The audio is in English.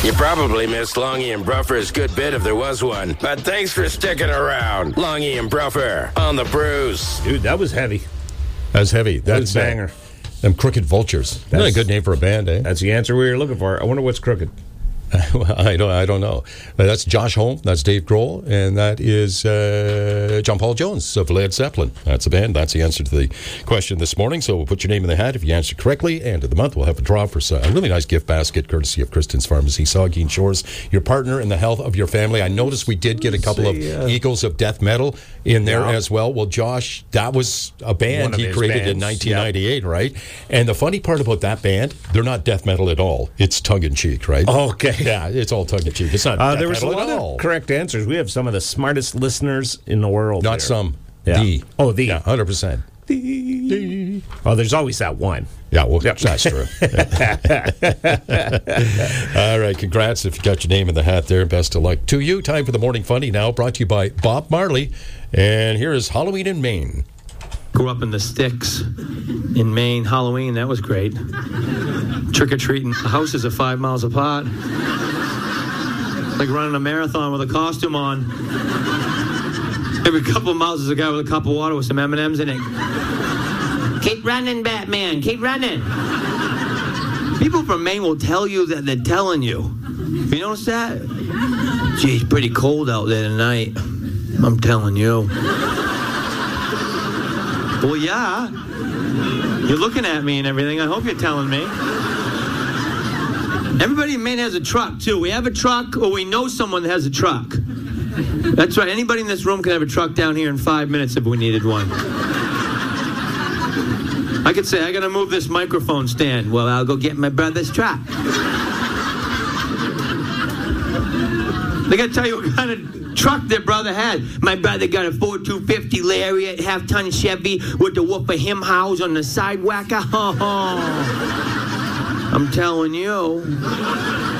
You probably missed Longy and Bruffer's good bit if there was one. But thanks for sticking around. Longy and Bruffer on the Bruce. Dude, that was heavy. That's heavy. That's a banger. Them Crooked Vultures. That's a good name for a band, eh? That's the answer we were looking for. I wonder what's crooked. I don't know. That's Josh Homme, that's Dave Grohl, and that is John Paul Jones of Led Zeppelin. That's the band. That's the answer to the question this morning. So we'll put your name in the hat if you answer correctly. And of the month, we'll have a draw for a really nice gift basket, courtesy of Kristen's Pharmacy, Saugeen Shores. Your partner in the health of your family. I noticed we did get a couple of Eagles of Death Metal in there as well. Well, Josh, that was a band he created in 1998, right? And the funny part about that band, they're not death metal at all. It's tongue-in-cheek, right? Okay. Yeah, it's all tongue-in-cheek. It's not death there was a metal lot at all. of correct answers. We have some of the smartest listeners in the world. Not here. some. Yeah. The. Oh, the. Yeah, 100%. The. Oh, there's always that one. Yeah, well, that's true. All right, congrats if you got your name in the hat there. Best of luck to you. Time for the Morning Funny now, brought to you by Bob Marley. And here is Halloween in Maine. Grew up in the sticks in Maine. Halloween, that was great. Trick-or-treating. The houses are 5 miles apart. Like running a marathon with a costume on. Every couple of miles there's a guy with a cup of water with some M&Ms in it. Keep running, Batman. Keep running. People from Maine will tell you that they're telling you. You notice that? Gee, it's pretty cold out there tonight. I'm telling you. Well, yeah. You're looking at me and everything. I hope you're telling me. Everybody in Maine has a truck, too. We have a truck, or we know someone that has a truck. That's right. Anybody in this room can have a truck down here in 5 minutes if we needed one. I could say, I got to move this microphone stand. Well, I'll go get my brother's truck. They got to tell you what kind of truck their brother had. My brother got a Ford 250 Lariat, half-ton Chevy with the woofer him house on the sidewalk. I'm telling you.